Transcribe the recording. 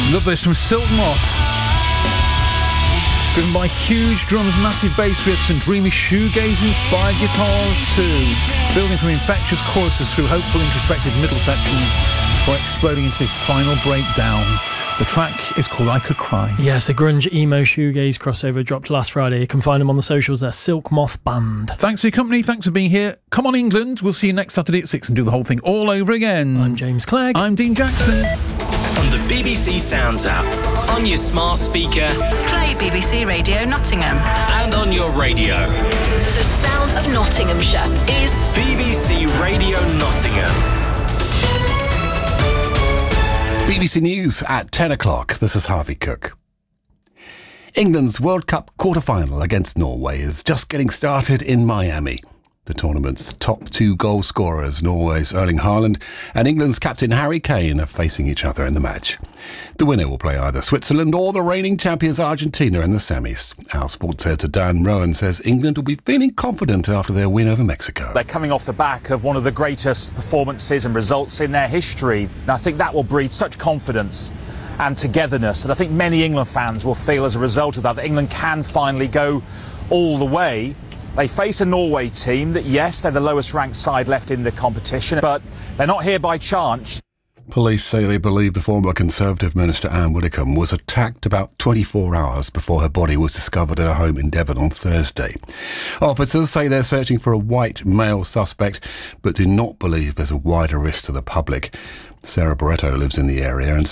Love this from Silk Moth. Driven by huge drums, massive bass riffs and dreamy shoegaze-inspired guitars too. Building from infectious choruses through hopeful introspective middle sections before exploding into his final breakdown. The track is called I Could Cry. Yes, a grunge emo shoegaze crossover dropped last Friday. You can find them on the socials. They're Silk Moth Band. Thanks for your company. Thanks for being here. Come on, England. We'll see you next Saturday at 6 and do the whole thing all over again. I'm James Clegg. I'm Dean Jackson. On the BBC Sounds app, on your smart speaker, play BBC Radio Nottingham, and on your radio. The sound of Nottinghamshire is BBC Radio Nottingham. BBC News at 10 o'clock. This is Harvey Cook. England's World Cup quarter-final against Norway is just getting started in Miami. The tournament's top two goal scorers, Norway's Erling Haaland and England's captain Harry Kane, are facing each other in the match. The winner will play either Switzerland or the reigning champions Argentina in the semis. Our sports editor Dan Rowan says England will be feeling confident after their win over Mexico. They're coming off the back of one of the greatest performances and results in their history. And I think that will breed such confidence and togetherness that I think many England fans will feel as a result of that England can finally go all the way. They face a Norway team that, yes, they're the lowest ranked side left in the competition, but they're not here by chance. Police say they believe the former Conservative Minister Anne Widdecombe was attacked about 24 hours before her body was discovered at her home in Devon on Thursday. Officers say they're searching for a white male suspect, but do not believe there's a wider risk to the public. Sarah Barretto lives in the area and